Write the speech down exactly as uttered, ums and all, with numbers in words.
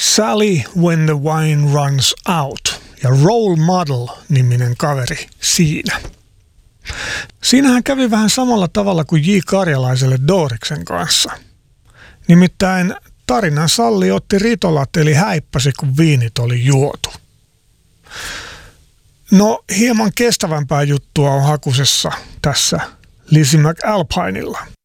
Sally When the Wine Runs Out ja Role Model-niminen kaveri siinä. Siinähän kävi vähän samalla tavalla kuin J. Karjalaiselle Dooriksen kanssa. Nimittäin tarinan Salli otti ritolat eli häippäsi, kun viinit oli juotu. No, hieman kestävämpää juttua on hakusessa tässä Lizzie McAlpinella.